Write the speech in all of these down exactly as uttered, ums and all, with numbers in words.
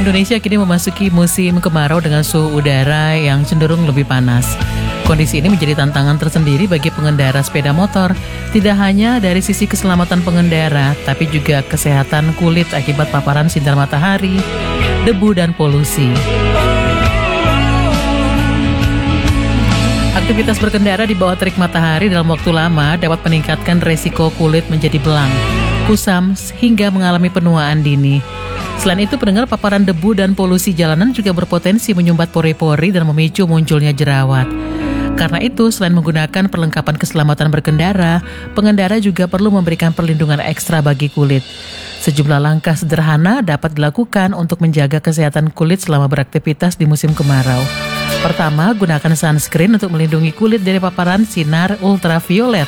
Indonesia kini memasuki musim kemarau dengan suhu udara yang cenderung lebih panas. Kondisi ini menjadi tantangan tersendiri bagi pengendara sepeda motor, tidak hanya dari sisi keselamatan pengendara, tapi juga kesehatan kulit akibat paparan sinar matahari, debu, dan polusi. Aktivitas berkendara di bawah terik matahari dalam waktu lama dapat meningkatkan resiko kulit menjadi belang, kusam, hingga mengalami penuaan dini. Selain itu, pendengar paparan debu dan polusi jalanan juga berpotensi menyumbat pori-pori dan memicu munculnya jerawat. Karena itu, selain menggunakan perlengkapan keselamatan berkendara, pengendara juga perlu memberikan perlindungan ekstra bagi kulit. Sejumlah langkah sederhana dapat dilakukan untuk menjaga kesehatan kulit selama beraktivitas di musim kemarau. Pertama, gunakan sunscreen untuk melindungi kulit dari paparan sinar ultraviolet.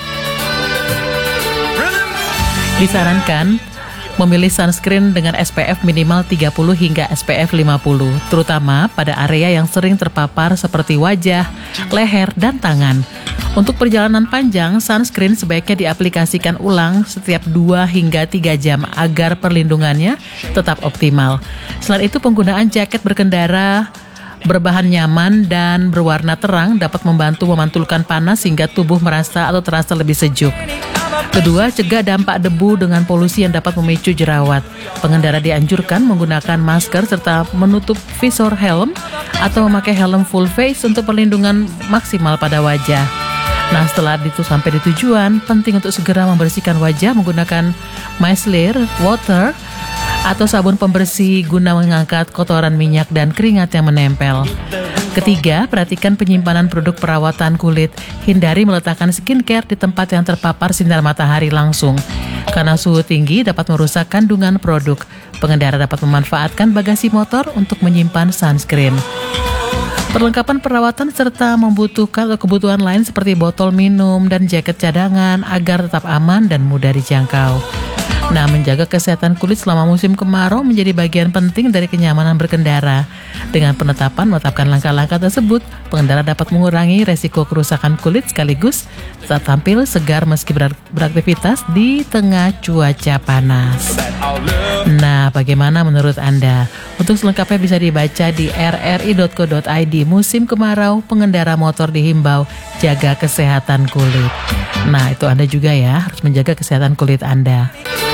Disarankan memilih sunscreen dengan S P F minimal tiga puluh hingga S P F lima puluh, terutama pada area yang sering terpapar seperti wajah, leher, dan tangan. Untuk perjalanan panjang, sunscreen sebaiknya diaplikasikan ulang setiap dua hingga tiga jam agar perlindungannya tetap optimal. Selain itu, penggunaan jaket berkendara berbahan nyaman dan berwarna terang dapat membantu memantulkan panas sehingga tubuh merasa atau terasa lebih sejuk. Kedua, cegah dampak debu dengan polusi yang dapat memicu jerawat. Pengendara dianjurkan menggunakan masker serta menutup visor helm atau memakai helm full face untuk perlindungan maksimal pada wajah. Nah, setelah itu sampai di tujuan, penting untuk segera membersihkan wajah menggunakan micellar water atau sabun pembersih guna mengangkat kotoran minyak dan keringat yang menempel. Ketiga, perhatikan penyimpanan produk perawatan kulit. Hindari meletakkan skincare di tempat yang terpapar sinar matahari langsung. Karena suhu tinggi dapat merusak kandungan produk. Pengendara dapat memanfaatkan bagasi motor untuk menyimpan sunscreen. Perlengkapan perawatan serta membutuhkan atau kebutuhan lain seperti botol minum dan jaket cadangan agar tetap aman dan mudah dijangkau. Nah, menjaga kesehatan kulit selama musim kemarau menjadi bagian penting dari kenyamanan berkendara. Dengan penetapan menetapkan langkah-langkah tersebut, pengendara dapat mengurangi resiko kerusakan kulit sekaligus tetap tampil segar meski ber- beraktivitas di tengah cuaca panas. Nah, bagaimana menurut Anda? Untuk selengkapnya bisa dibaca di r r i dot co dot i d. Musim kemarau, pengendara motor dihimbau jaga kesehatan kulit. Nah, itu Anda juga ya, harus menjaga kesehatan kulit Anda.